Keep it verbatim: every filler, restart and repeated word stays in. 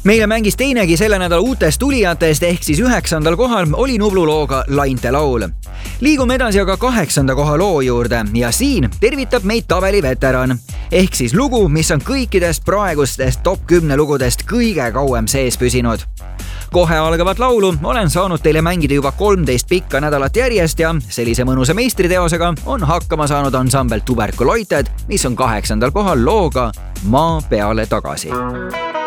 Meile mängis teinegi selle nädala uutest tulijatest ehk siis üheksandal kohal oli Nublu looga Lainte laul. Liigume edasi aga kaheksanda koha loo juurde ja siin tervitab meid tabeli veteran ehk siis lugu, mis on kõikidest praegustest top kümne lugudest kõige kauem sees püsinud. Kohe algavat laulu olen saanud teile mängida juba kolmteist pikka nädalat järjest ja sellise mõnusa meistriteosega on hakkama saanud ansambel Tuberkuloited, mis on kaheksandal kohal looga Maa peale tagasi.